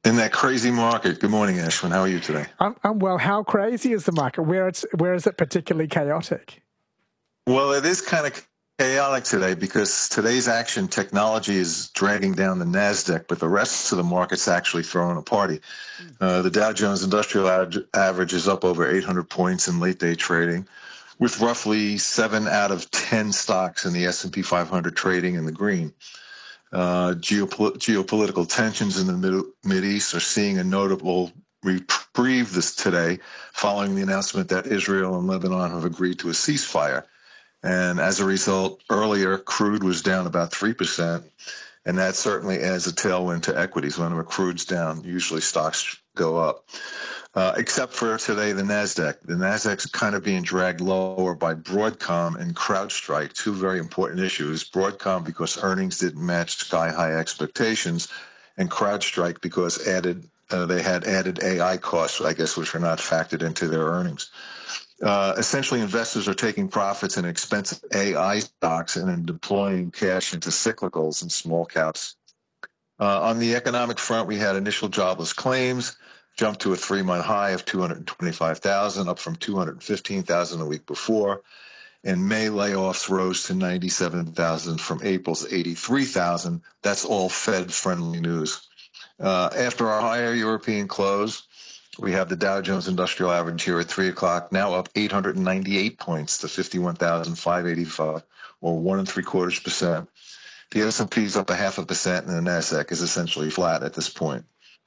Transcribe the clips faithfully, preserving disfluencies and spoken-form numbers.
In that crazy market. Good morning, Ashwin. How are you today? I'm, I'm well. How crazy is the market? Where it's where is it particularly chaotic? Well, it is kind of chaotic today because today's action technology is dragging down the NASDAQ, but the rest of the market's actually throwing a party. Uh, the Dow Jones Industrial Ad- Average is up over eight hundred points in late-day trading, with roughly seven out of ten stocks in the S and P five hundred trading in the green. Uh, geopol- geopolitical tensions in the Mid- Mideast are seeing a notable reprieve this today following the announcement that Israel and Lebanon have agreed to a ceasefire. And as a result, earlier crude was down about three percent, and that certainly adds a tailwind to equities. Whenever crude's down, usually stocks go up. Uh, except for today, the NASDAQ. The NASDAQ's kind of being dragged lower by Broadcom and CrowdStrike, two very important issues. Broadcom because earnings didn't match sky-high expectations, and CrowdStrike because added uh, they had added A I costs, I guess, which are not factored into their earnings. Uh, essentially, investors are taking profits in expensive A I stocks and then deploying cash into cyclicals and small caps. Uh, on the economic front, we had initial jobless claims jumped to a three-month high of two hundred twenty-five thousand, up from two hundred fifteen thousand the week before. And May layoffs rose to ninety-seven thousand from April's eighty-three thousand. That's all Fed-friendly news. Uh, after our higher European close, we have the Dow Jones Industrial Average here at three o'clock, now up eight hundred ninety-eight points to fifty-one thousand five hundred eighty-five, or one and three quarters percent. The S and P is up a half a percent, and the NASDAQ is essentially flat at this point.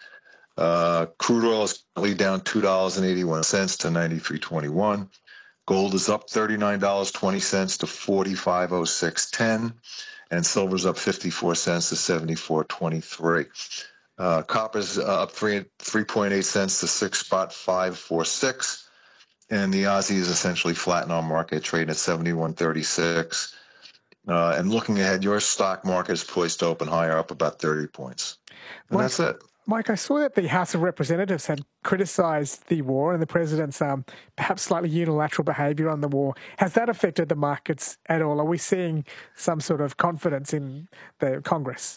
Uh, crude oil is currently down two dollars and eighty-one cents to ninety-three twenty-one. Gold is up thirty-nine dollars and twenty cents to forty-five oh six ten, and silver's up fifty-four cents to seventy-four twenty-three. Uh, copper's uh, up three three point eight cents to six spot five four six, and the Aussie is essentially flat in our market, trading at seventy-one thirty-six. Uh, and looking ahead, your stock market is poised to open higher, up about thirty points. And Mike, that's it. Mike, I saw that the House of Representatives had criticised the war and the president's um, perhaps slightly unilateral behaviour on the war. Has that affected the markets at all? Are we seeing some sort of confidence in the Congress?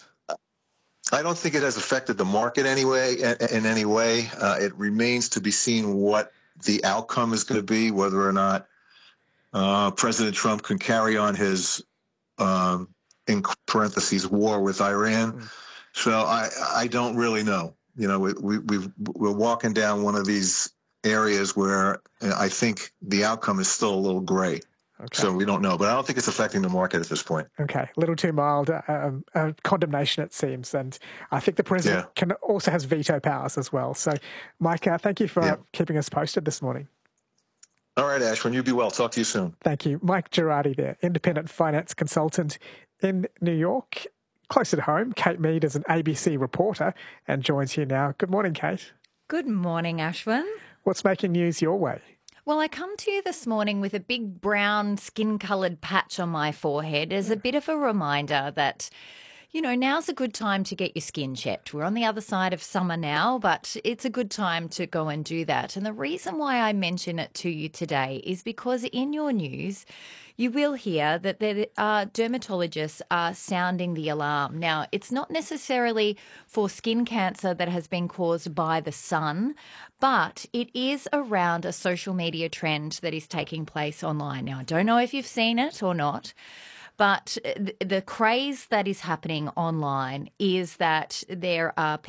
I don't think it has affected the market anyway. In any way, uh, it remains to be seen what the outcome is going to be, whether or not uh, President Trump can carry on his, um, in parentheses, war with Iran. Mm. So I, I don't really know. You know, we, we we've, we're walking down one of these areas where I think the outcome is still a little gray. Okay. So we don't know, but I don't think it's affecting the market at this point. Okay, a little too mild uh, um, uh, condemnation, it seems. And I think the president yeah. can also has veto powers as well. So, Mike, uh, thank you for yeah. keeping us posted this morning. All right, Ashwin, you be well. Talk to you soon. Thank you. Mike Girardi there, independent finance consultant in New York. Close at home, Kate Mead is an A B C reporter and joins here now. Good morning, Kate. Good morning, Ashwin. What's making news your way? Well, I come to you this morning with a big brown skin-coloured patch on my forehead as a bit of a reminder that, you know, now's a good time to get your skin checked. We're on the other side of summer now, but it's a good time to go and do that. And the reason why I mention it to you today is because in your news, you will hear that there are dermatologists are sounding the alarm. Now, it's not necessarily for skin cancer that has been caused by the sun, but it is around a social media trend that is taking place online. Now, I don't know if you've seen it or not, but the craze that is happening online is that there are